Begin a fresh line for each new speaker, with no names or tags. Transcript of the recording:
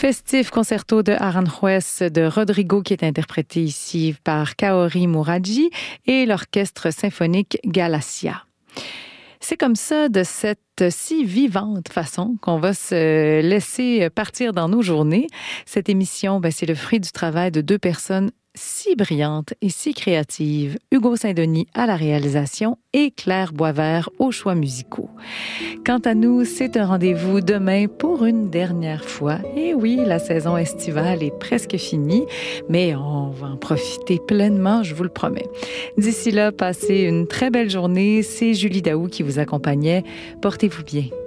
Festif concerto de Aranjuez de Rodrigo qui est interprété ici par Kaori Muraji et l'orchestre symphonique Galacia. C'est comme ça, de cette si vivante façon, qu'on va se laisser partir dans nos journées. Cette émission, c'est le fruit du travail de deux personnes si brillantes et si créatives. Hugo Saint-Denis à la réalisation et Claire Boisvert aux choix musicaux. Quant à nous, c'est un rendez-vous demain pour une dernière fois. Et oui, la saison estivale est presque finie, mais on va en profiter pleinement, je vous le promets. D'ici là, passez une très belle journée. C'est Julie Daou qui vous accompagnait. Portez-vous bien.